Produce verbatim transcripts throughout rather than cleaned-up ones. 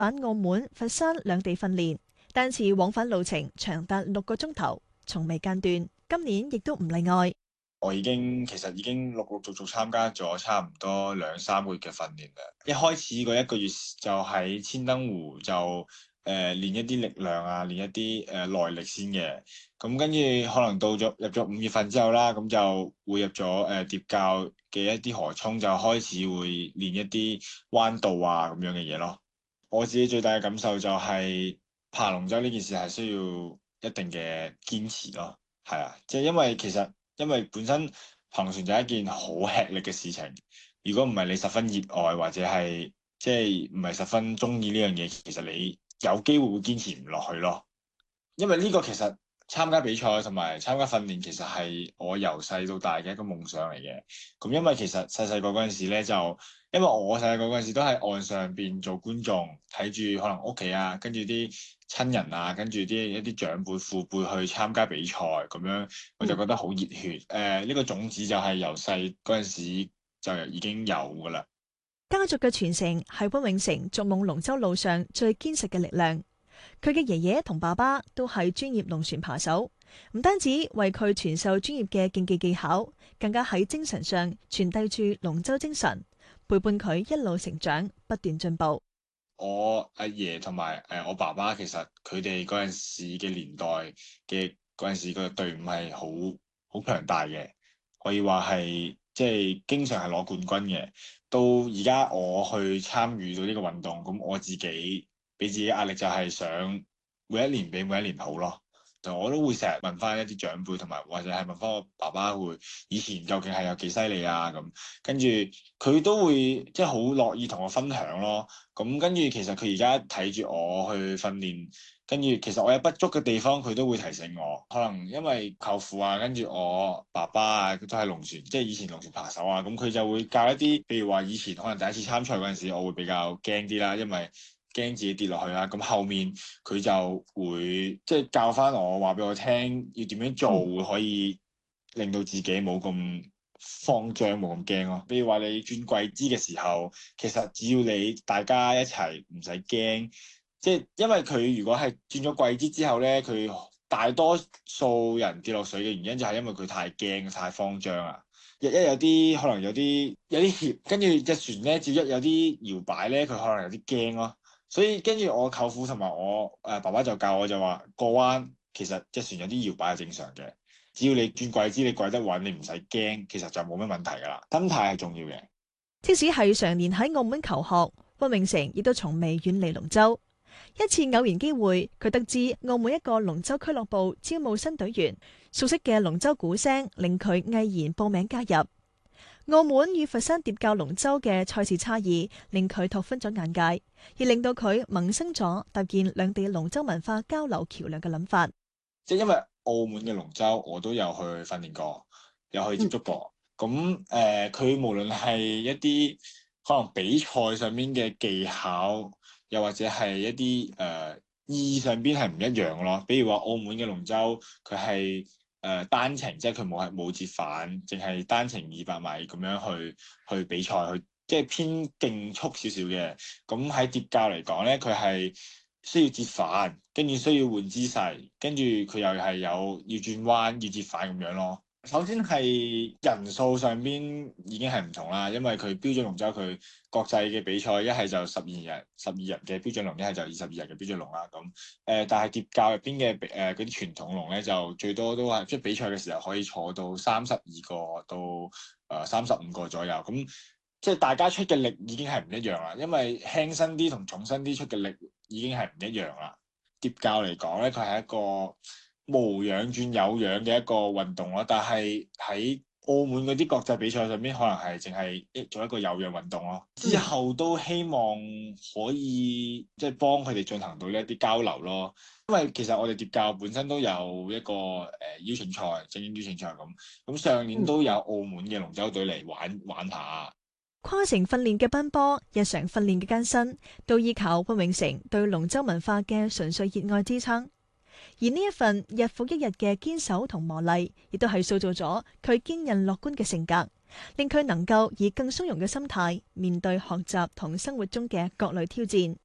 返澳門、佛山兩地訓練，單次往返路程長達六個鐘頭，從未間斷。今年亦都唔例外。 我已經其實已經陸陸續續參加咗差唔多兩三個月嘅訓練啦。一開始嗰一個月就喺千燈湖就誒、呃、練一啲力量啊，練一啲誒、呃、耐力先嘅。咁跟住可能到咗入咗五月份之後啦，咁就會入咗誒疊教嘅一啲河涌，就開始會練一啲彎道啊咁樣嘅嘢咯。我自己最大嘅感受就係爬龍舟呢件事係需要一定嘅堅持咯。係啊，即係因為其實。因為本身行船就係一件好吃力嘅事情，如果唔係你十分熱愛或者係即係唔係十分中意呢樣嘢，其實你有機會會堅持唔落去咯。因為呢個其實參加比賽同埋參加訓練，其實係我由細到大嘅一個夢想嚟嘅。咁因為其實細細個嗰陣時咧，就因為我細細個嗰陣時都喺岸上邊做觀眾，睇住可能屋企啊，跟住啲親人啊，跟住啲一啲長輩父輩去參加比賽咁樣，我就覺得好熱血。誒、呃，呢、這個種子就係由細嗰陣時就已經有㗎啦。 家族嘅傳承係溫永成逐夢龍舟路上最堅實嘅力量。佢嘅爺爺同爸爸都係專業龍船扒手，唔單止為佢傳授專業嘅競技技巧，更加喺精神上傳遞住龍舟精神，陪伴佢一路成長，不斷進步。 我阿爺同埋誒我爸爸，其實佢哋嗰陣時嘅年代嘅嗰陣時個隊伍係好好強大嘅，可以話係即係經常係攞冠軍嘅。到而家我去參與到呢個運動，咁我自己俾自己壓力就係想每一年比每一年好咯。就我都會成日問翻一啲長輩，同埋或者係問翻我爸爸會以前究竟係有幾犀利啊咁，跟住佢都會即係好樂意同我分享咯。咁跟住其實佢而家睇住我去訓練，跟住其實我有不足嘅地方，佢都會提醒我。可能因為舅父啊，跟住我爸爸啊，都係龍船，即係以前龍船扒手啊，咁佢就會教一啲，譬如話以前可能第一次參賽嗰陣時，我會比較驚啲啦，因為驚自己跌落去啦。咁後面佢就會即係教翻我，話俾我聽要點樣做可以令到自己冇咁慌張，冇咁驚咯。比如話你轉桂枝嘅時候，其實只要你大家一齊唔使驚，即係因為佢如果係轉咗桂枝之後咧，佢大多數人跌落水嘅原因就係因為佢太驚、太慌張啊。一一有啲可能有啲有啲怯，跟住隻船咧，只一有啲搖擺咧，佢可能有啲驚咯。所以跟住我舅父同埋我誒、呃、爸爸就教我就話過灣其實隻船有啲搖擺係正常嘅，只要你轉桂枝你跪得穩，你唔使驚，其實就冇乜問題噶啦。心態係重要嘅。 即使係常年喺澳門求學，溫永成亦都從未遠離龍舟。一次偶然機會，佢得知澳門一個龍舟俱樂部招募新隊員，熟悉嘅龍舟鼓聲令佢毅然報名加入。澳門與佛山疊教龍舟嘅賽事差異，令佢拓寬咗眼界，亦令到佢萌生咗搭建兩地龍舟文化交流橋樑嘅諗法。 即係因為澳門嘅龍舟，我都有去訓練過，有去接觸過。咁誒、嗯，佢、呃、無論係一啲可能比賽上面嘅技巧，又或者係一啲誒、呃、意義上邊係唔一樣咯。比如話澳門嘅龍舟，佢係誒單程，即係佢冇係冇折返，淨係單程二百米咁樣去去比賽，去即係偏競速少少嘅。咁喺疊教嚟講咧，佢係需要折返，跟住需要換姿勢，跟住佢又係有要轉彎、要折返咁樣咯。首先係人數上邊已經係唔同啦，因為佢標準龍舟佢國際嘅比賽一係就十二人、十二人嘅標準龍，一係就二十二人嘅標準龍啦。咁誒、呃，但係疊教入邊嘅誒嗰啲傳統龍咧，就最多都係即係比賽嘅時候可以坐到三十二個到誒三十五個左右。咁即係大家出嘅力已經係唔一樣啦，因為輕身啲同重身啲出嘅力已經係唔一樣啦。疊教嚟講咧，佢係一個無氧轉有氧嘅一個運動咯，但係喺澳門嗰啲國際比賽上邊，可能係淨係做一個有氧運動咯。之後都希望可以即係幫佢哋進行到呢一啲交流咯。因為其實我哋疊教本身都有一個誒、呃、邀請賽、精英邀請賽咁，咁上年都有澳門嘅龍舟隊嚟玩玩下。 跨城訓練嘅奔波，日常訓練嘅艱辛，都依靠溫永成對龍舟文化嘅純粹熱愛支撐。而呢一份日復一日嘅堅守同磨礪，亦都係塑造咗佢堅韌樂觀嘅性格，令佢能夠以更從容嘅心態面對學習同生活中嘅各類挑戰。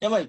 因為